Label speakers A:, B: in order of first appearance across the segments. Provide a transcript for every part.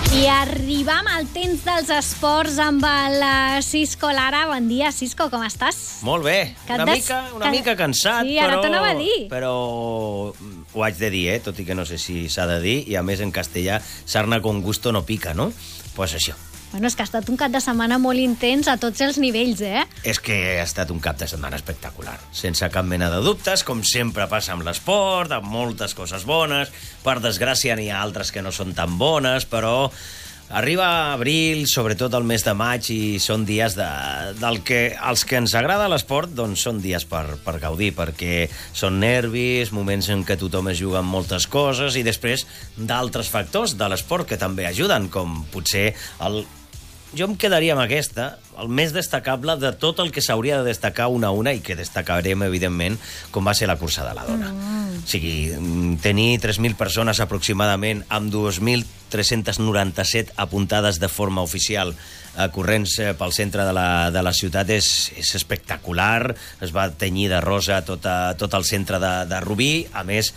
A: I arribam al temps dels esports amb el Xisco Lara. Bon dia, Xisco, com estàs?
B: Molt bé, una mica cansat,
A: sí, ara t'anava a dir.
B: Però ho haig de dir, tot i que no sé si s'ha de dir, i a més en castellà, sarna con gusto no pica, no? Pues això.
A: Bueno, és que ha estat un cap de setmana molt intens a tots els nivells,
B: És que ha estat un cap de setmana espectacular, sense cap mena de dubtes, com sempre passa amb l'esport, amb moltes coses bones. Per desgràcia n'hi ha altres que no són tan bones, però arriba abril, sobretot el mes de maig, i són dies els que ens agrada l'esport, doncs són dies per gaudir, perquè són nervis, moments en què tothom es juga amb moltes coses, i després d'altres factors de l'esport que també ajuden, com potser jo em quedaria amb aquesta, el més destacable de tot el que s'hauria de destacar una a una, i que destacarem, evidentment, com va ser la cursa de la dona. O sigui, tenir 3.000 persones aproximadament, amb 2.397 apuntades de forma oficial corrents pel centre de la ciutat és espectacular. Es va tenyir de rosa tot el centre de Rubí. A més,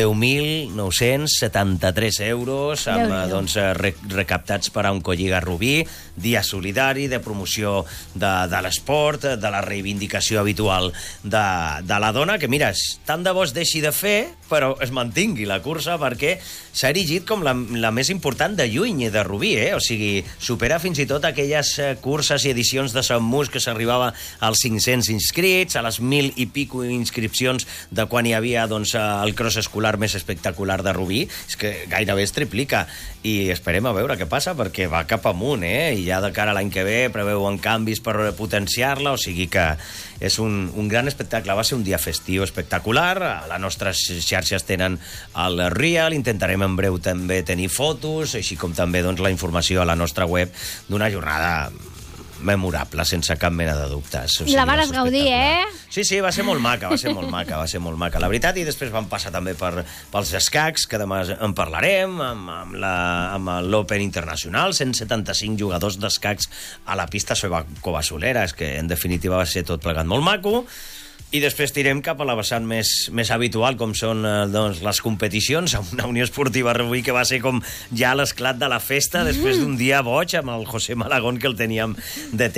B: 10.973 euros recaptats per a Oncolliga Rubí, dia solidari de promoció de l'esport, de la reivindicació habitual de la dona, que mira, tant de bo es deixi de fer, però es mantingui la cursa, perquè s'ha erigit com la més important de lluny de Rubí, o sigui, supera fins i tot aquelles curses i edicions de Sant Mus que s'arribava als 500 inscrits, a les 1.000 i pico inscripcions de quan hi havia el cross escolar més espectacular de Rubí. És que gairebé es triplica, i esperem a veure què passa, perquè va cap amunt, i ja de cara a l'any que ve preveuen canvis per potenciar-la, o sigui que és un gran espectacle. Va ser un dia festiu espectacular. A les nostres xarxes tenen el Real, intentarem en breu també tenir fotos, així com també la informació a la nostra web d'una jornada memorable, sense cap mena de dubtes. O sigui,
A: la vares gaudir,
B: Sí, va ser molt maca, va ser molt maca, la veritat. I després vam passar també pels escacs, que demà en parlarem, amb l'Open Internacional, 175 jugadors d'escacs a la pista Cova-Solera. És que, en definitiva, va ser tot plegat molt maco. I després tirem cap a la vessant més habitual, com són les competicions, amb una Unió Esportiva Rubí que va ser com ja l'esclat de la festa, després d'un dia boig amb el José Malagón, que el teníem de